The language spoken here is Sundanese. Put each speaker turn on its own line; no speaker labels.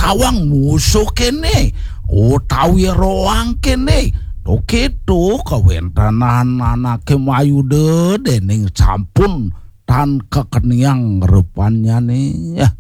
awang musuh kene utawi roang kene toketo kawentanan anake mayude dening sampun tan kekeniang rupanya nih ya